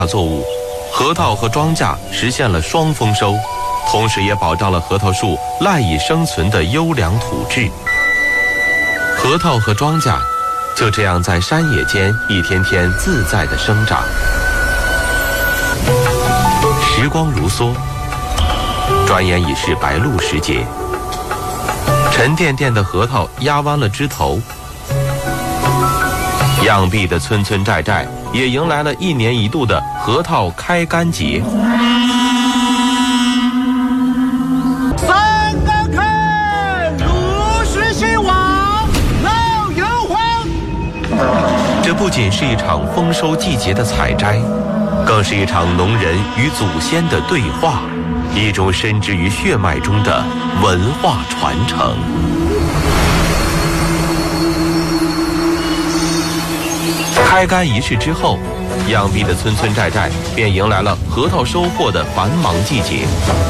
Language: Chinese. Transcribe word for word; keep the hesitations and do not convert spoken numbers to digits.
作物，核桃和庄稼实现了双丰收，同时也保障了核桃树赖以生存的优良土质。核桃和庄稼就这样在山野间一天天自在地生长。时光如梭，转眼已是白露时节。沉甸甸的核桃压弯了枝头，漾濞的村村寨寨也迎来了一年一度的核桃开干节。 三更看，陆续兴旺，老有黄。 这不仅是一场丰收季节的采摘，更是一场农人与祖先的对话，一种深植于血脉中的文化传承。开干仪式之后，漾濞的村村寨寨便迎来了核桃收获的繁忙季节。